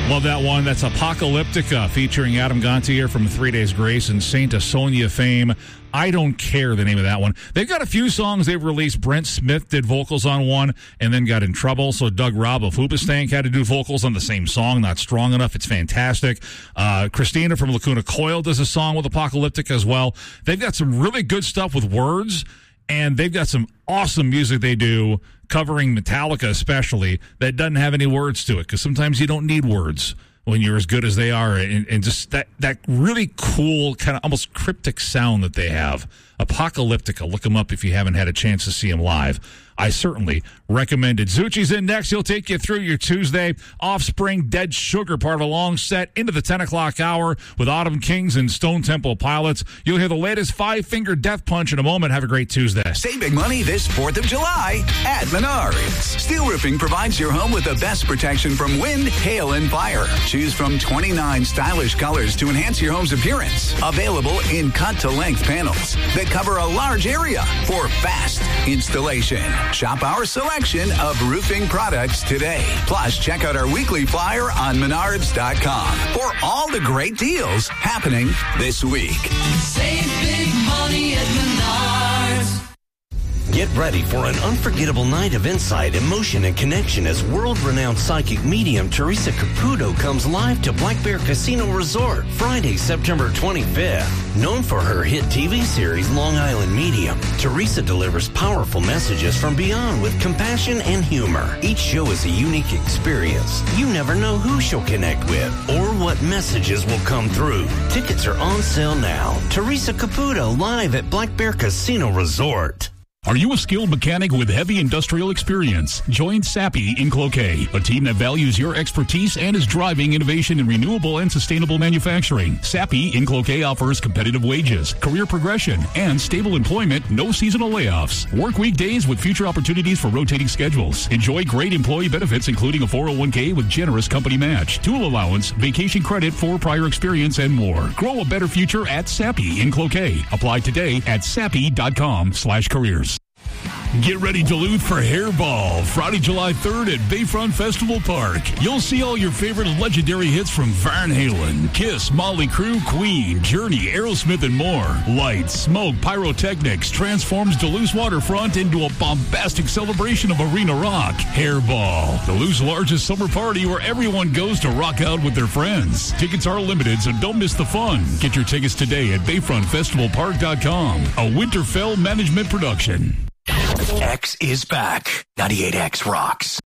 Love that one. That's Apocalyptica featuring Adam Gontier from 3 Days Grace and Saint Asonia fame. I Don't Care, the name of that one. They've got a few songs they've released. Brent Smith did vocals on one and then got in trouble. So Doug Robb of Hoobastank had to do vocals on the same song. Not strong enough. It's fantastic. Christina from Lacuna Coil does a song with Apocalyptica as well. They've got some really good stuff with words, and they've got some awesome music they do covering Metallica especially that doesn't have any words to it, because sometimes you don't need words when you're as good as they are, and just that really cool kind of almost cryptic sound that they have. Apocalyptica, look them up if you haven't had a chance to see them live. I certainly recommend it. Zucci's in next. He'll take you through your Tuesday. Offspring, Dead Sugar, part of a long set into the 10 o'clock hour with Autumn Kings and Stone Temple Pilots. You'll hear the latest Five-Finger Death Punch in a moment. Have a great Tuesday. Save big money this 4th of July at Menards. Steel Roofing provides your home with the best protection from wind, hail, and fire. Choose from 29 stylish colors to enhance your home's appearance. Available in cut-to-length panels that cover a large area for fast installation. Shop our selection of roofing products today. Plus, check out our weekly flyer on Menards.com for all the great deals happening this week. Save big money at Menards. Get ready for an unforgettable night of insight, emotion, and connection as world-renowned psychic medium Teresa Caputo comes live to Black Bear Casino Resort Friday, September 25th. Known for her hit TV series Long Island Medium, Teresa delivers powerful messages from beyond with compassion and humor. Each show is a unique experience. You never know who she'll connect with or what messages will come through. Tickets are on sale now. Teresa Caputo live at Black Bear Casino Resort. Are you a skilled mechanic with heavy industrial experience? Join Sappi in Cloquet, a team that values your expertise and is driving innovation in renewable and sustainable manufacturing. Sappi in Cloquet offers competitive wages, career progression, and stable employment, no seasonal layoffs. Work weekdays with future opportunities for rotating schedules. Enjoy great employee benefits, including a 401k with generous company match, tool allowance, vacation credit for prior experience, and more. Grow a better future at Sappi in Cloquet. Apply today at sappi.com/careers. Get ready, Duluth, for Hairball, Friday, July 3rd at Bayfront Festival Park. You'll see all your favorite legendary hits from Van Halen, Kiss, Motley Crue, Queen, Journey, Aerosmith, and more. Lights, smoke, pyrotechnics transforms Duluth's waterfront into a bombastic celebration of arena rock. Hairball, Duluth's largest summer party where everyone goes to rock out with their friends. Tickets are limited, so don't miss the fun. Get your tickets today at BayfrontFestivalPark.com, a Winterfell Management production. X is back. 98X rocks.